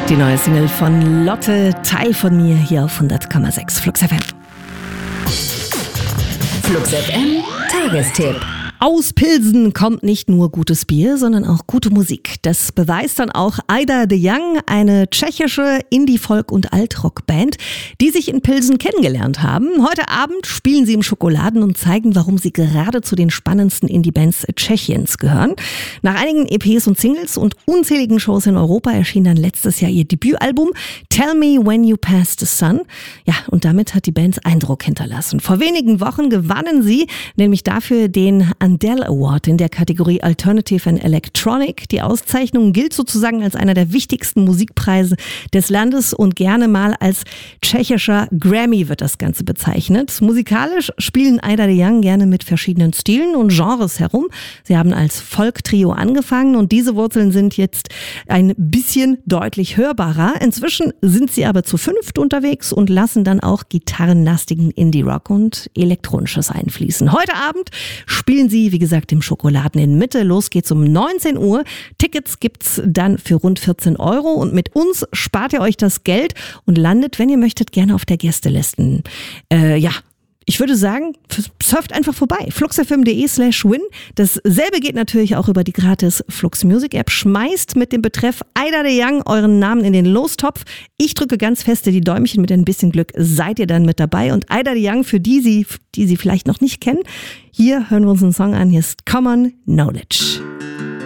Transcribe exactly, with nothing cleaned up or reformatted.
Die neue Single von Lotte, Teil von mir, hier auf hundert Komma sechs Flux F M. Flux F M Tagestipp. Aus Pilsen kommt nicht nur gutes Bier, sondern auch gute Musik. Das beweist dann auch Ida de Young, eine tschechische Indie-Folk- und Alt-Rock-Band, die sich in Pilsen kennengelernt haben. Heute Abend spielen sie im Schokoladen und zeigen, warum sie gerade zu den spannendsten Indie-Bands Tschechiens gehören. Nach einigen E Ps und Singles und unzähligen Shows in Europa erschien dann letztes Jahr ihr Debütalbum Tell Me When You Pass the Sun. Ja, und damit hat die Band Eindruck hinterlassen. Vor wenigen Wochen gewannen sie nämlich dafür den Andel Award in der Kategorie Alternative and Electronic. Die Auszeichnung gilt sozusagen als einer der wichtigsten Musikpreise des Landes und gerne mal als tschechischer Grammy wird das Ganze bezeichnet. Musikalisch spielen Ida de Young gerne mit verschiedenen Stilen und Genres herum. Sie haben als Folk-Trio angefangen und diese Wurzeln sind jetzt ein bisschen deutlich hörbarer. Inzwischen sind sie aber zu fünft unterwegs und lassen dann auch gitarrenlastigen Indie-Rock und Elektronisches einfließen. Heute Abend spielen sie wie gesagt, im Schokoladen in Mitte. Los geht's um neunzehn Uhr. Tickets gibt's dann für rund vierzehn Euro und mit uns spart ihr euch das Geld und landet, wenn ihr möchtet, gerne auf der Gästeliste. Äh, ja, ich würde sagen, surft einfach vorbei. fluxfm.de slash win. Dasselbe geht natürlich auch über die gratis Flux Music App. Schmeißt mit dem Betreff Ida de Young euren Namen in den Lostopf. Ich drücke ganz feste die Däumchen. Mit ein bisschen Glück seid ihr dann mit dabei. Und Ida de Young, für die sie, die sie vielleicht noch nicht kennen, hier hören wir uns einen Song an. Hier ist Common Knowledge.